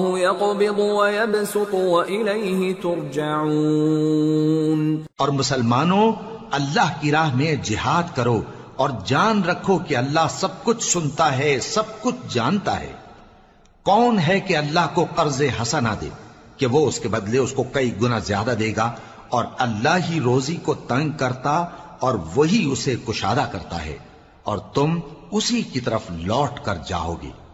यक़बिदु व यबसुतु व इलैहि तुरजऊन। और मुसलमानों, अल्लाह की राह में जिहाद करो और जान रखो कि अल्लाह सब कुछ सुनता है, सब कुछ जानता है। कौन है कि अल्लाह को कर्ज हसना दे कि वो उसके बदले उसको कई गुना ज्यादा देगा, और अल्लाह ही रोजी को तंग करता और वही उसे कुशादा करता है, और तुम उसी की तरफ लौट कर जाओगे।